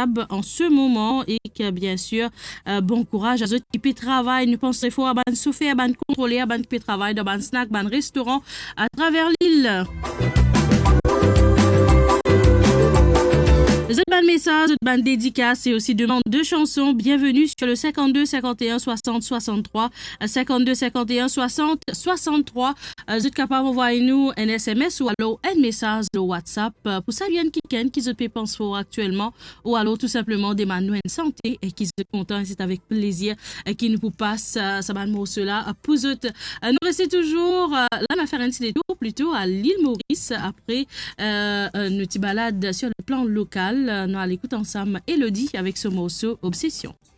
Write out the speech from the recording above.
responsable en ce moment et que bien sûr, bon courage à ceux qui peuvent travailler. Nous pensons fort à ban souffler, à ban contrôler, à ban qui peuvent travailler dans ban snack, ban restaurant à travers l'île. Vous êtes ban message, ban dédicace et aussi demande de chansons. Bienvenue sur le 52 51 60 63 52 51 60 63. Vous êtes capable d'envoyer nous un SMS ou alors un message de WhatsApp pour saluer quelqu'un qui se peut penser fort actuellement ou alors tout simplement demander nous une santé et qui se content et c'est avec plaisir qui nous passe ça ban mot cela pour eux. Nous restons toujours là on va faire un petit détour plutôt à l'île Maurice après une petite balade sur le plan local. Nous allons écouter ensemble Elodie avec ce morceau Obsession.